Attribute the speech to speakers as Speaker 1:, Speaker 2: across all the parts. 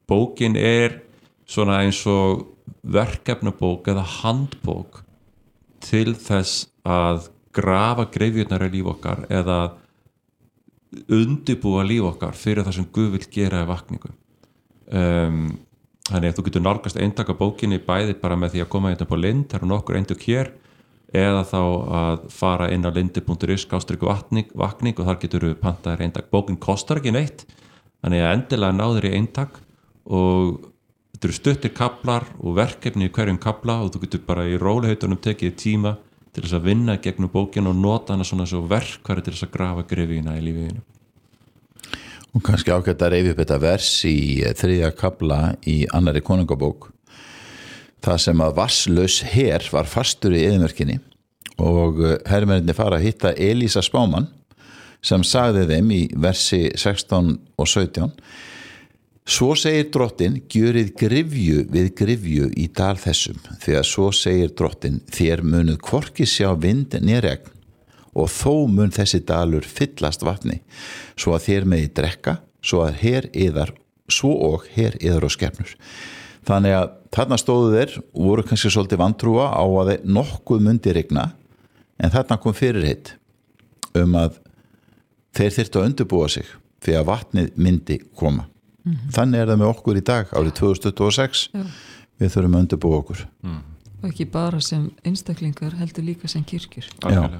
Speaker 1: bókin svona eins og verkefnabók eða handbók til þess að grafa greifjurnar í líf okkar eða undirbúa líf okkar fyrir það sem Guð vill gera í vakningu. Þannig að þú getur nálgast eintak af bókinni bæði bara með því að koma hérna på Lind, það eru nokkur eintök hér, eða þá að fara inn á lindi.is/vakning og þar getur við pantaðir eintak. Bókin kostar ekki neitt, þannig að endilega náður í eintak og þetta eru stuttir kaflar og verkefni í hverjum kafla og þú getur bara í róliheitunum tekið tíma til þess að vinna gegnum bókin og nota hana svona svo verkfæri til þess að grafa grefina í lífinu.
Speaker 2: Og kannski ágætt að reyfi upp þetta vers í 3. kafla í annarri konungabók, það sem að vasslaus her var fastur í eyðimörkinni og hermennirnir fara að hitta Elísa spámann sem sagði þeim í versi 16 og 17: Svo segir drottin, gjörið grifju við grifju í dal þessum, því að svo segir drottin, þér munuð hvorki sjá vind né regn, og þó mun þessi dalur fyllast vatni, svo að þér megi drekka, svo og her yðar og skepnur. Þannig að þarna stóðu þeir og voru kannski svolítið vantrúa á að þeir nokkuð mundi rigna, en þarna kom fyrirheit að þeir þyrftu að undirbúa sig fyrir að vatnið myndi koma. Þannig það með okkur í dag árið 2026. Við þurfum að undirbúa okkur.
Speaker 3: Og ekki bara sem einstaklingar, heldur líka sem kirkjur.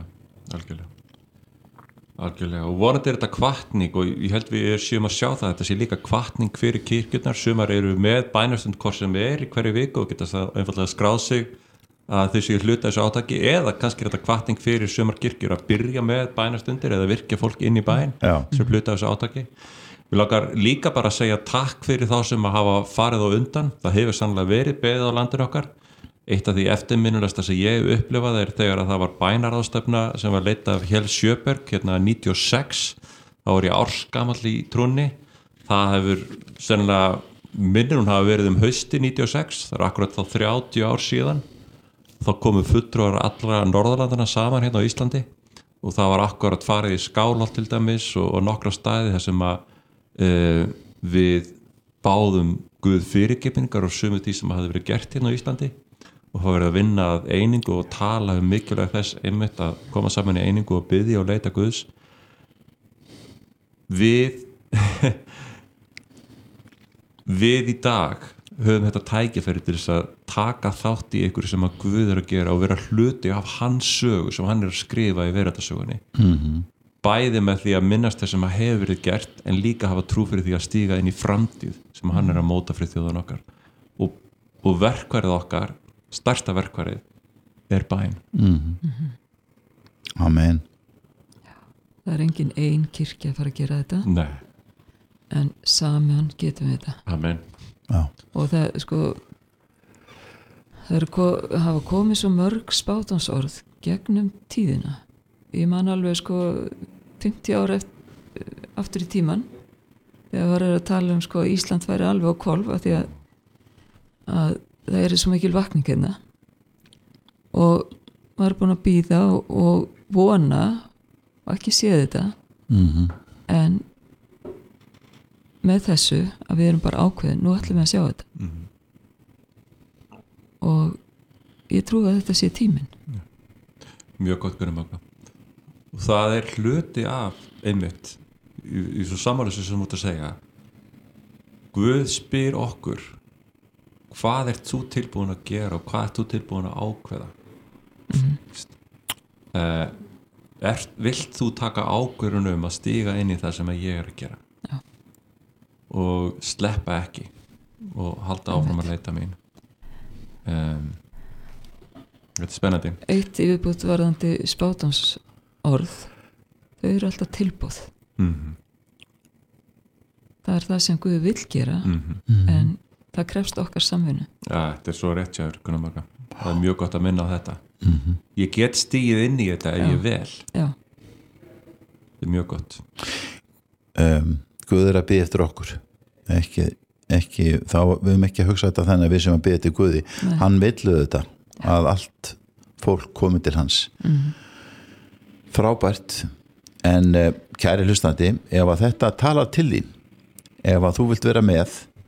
Speaker 1: Algjörlega og vonandi þetta hvatning og ég held við séum að sjá það þetta sé líka hvatning fyrir kirkjurnar. Sumar eru með bænastund hvort sem í hverju viku og geta það einfallega skráð sig að þau séu hluta þessu átaki, eða kannski þetta hvatning fyrir sumar kirkjur að byrja með bænastundir eða virkja fólk inn í bæn sem hluta þessu átaki. Við langar líka bara að segja takk fyrir þá sem að hafa farið á undan. Það hefur sannlega verið beðið á landinu okkar. Eitt af því eftirminnilegasta sem ég upplifaði þegar að það var bænaráðstefna sem var leitt af Hjell Sjöberg 96. Þá var ég ársgamall í trúnni. Það hefur sennilega minnir hún hafa verið hausti 96. Það akkurat þá 30 ár síðan. Þá komu fulltrúar allra Norðurlandana saman hérna á Íslandi og það var akkurat farið í Skálholt til dæmis og nokkra staði þar sem að við báðum Guð fyrirgefningar og sumu því sem hafði verið gert hérna á Íslandi og hafa verið að vinna að einingu og tala mikilvæg þess einmitt að koma saman í einingu og biðja og leita Guðs. Við í dag höfum þetta tækifæri til þess að taka þátt í ykkur sem að Guð að gera og vera hluti af hans sögu sem hann að skrifa í veraldarsögunni. Bæði með því að minnast þess sem að hefur verið gert en líka hafa trú fyrir því að stíga inn í framtíð sem hann að móta fyrir þjóðan okkar og verkværið okkar, stærsta verkværið bæn.
Speaker 2: Amen.
Speaker 3: Það engin ein kirkja að fara að gera þetta.
Speaker 1: Nei.
Speaker 3: En saman getum við þetta.
Speaker 1: Amen.
Speaker 2: Já.
Speaker 3: Og það hafa komið svo mörg spátansorð gegnum tíðina. Ég man alveg 50 ár aftur í tíman þegar var að tala Ísland væri alveg á hvolf af því að það svo mikil vakning hérna og maður búin að bíða og vona og ekki séð þetta en með þessu að við erum bara ákveðin, nú ætlum við að sjá þetta og ég trúi að þetta sé tíminn.
Speaker 1: Mjög gott Gunnar Magna og það hluti af einmitt í svo samanleysi sem þú ert að segja. Guð spyr okkur hvað þú tilbúin að gera og hvað þú tilbúin að ákveða. Vilt þú taka ákvörðun að stíga inn í það sem ég að gera?
Speaker 3: Já.
Speaker 1: Og sleppa ekki og halda áfram að leita mín. Þetta spennandi.
Speaker 3: Eitt yfirbútt varðandi spátansorð, þau alltaf tilboð. Það það sem Guð vill gera en það krefst okkar samvinnu.
Speaker 1: Ja, þetta svo rétt hjá þér, Gunnar Magna. Það mjög gott að minna á þetta. Ég get stigið inn í þetta ef ég vel.
Speaker 3: Já.
Speaker 1: Þetta mjög gott.
Speaker 2: Guð að biðja eftir okkur. Ekki, þá við höfum ekki að hugsa þetta þannig að við sem að biðja til Guði. Nei. Hann villu þetta að allt fólk komi til hans. Frábært. En kæri hlustandi, ef að þetta talar til þín, ef að þú vilt vera með